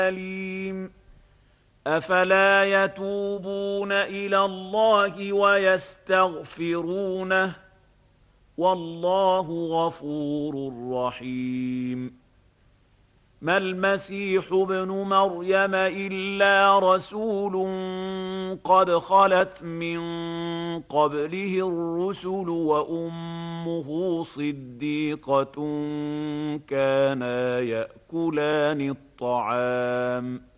أليم أفلا يتوبون إلى الله ويستغفرونه والله غفور رحيم ما المسيح ابن مريم إلا رسول قد خلت من قبله الرسل وأمه صديقة كانا يأكلان الطعام